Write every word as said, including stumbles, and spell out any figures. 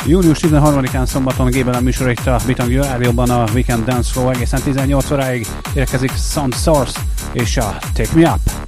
június tizenharmadikán szombaton Gébelen műsor itt a Bitangő Rádióban a Weekend Dance Flow egészen tizennyolc óráig érkezik Sound Source és a Take Me Up.